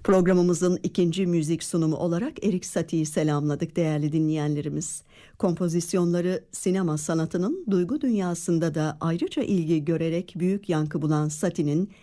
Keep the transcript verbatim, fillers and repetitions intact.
Programımızın ikinci müzik sunumu olarak Erik Satie'yi selamladık değerli dinleyenlerimiz. Kompozisyonları sinema sanatının duygu dünyasında da ayrıca ilgi görerek büyük yankı bulan Satie'nin